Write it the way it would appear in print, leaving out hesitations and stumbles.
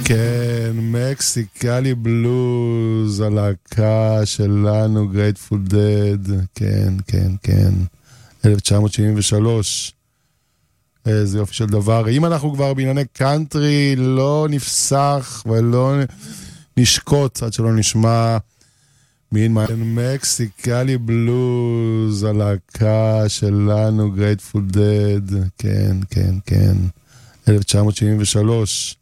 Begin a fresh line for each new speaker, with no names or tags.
כן, מקסיקלי בלוז, הלהקה שלנו, גרייטפול דד, כן, כן, כן, 1973. איזה יופי של דבר. אם אנחנו כבר בענייני קאנטרי, לא נפסח ולא נשקוט עד שלא נשמע מקסיקלי בלוז, הלהקה שלנו, גרייטפול דד, כן, כן, כן, 1973.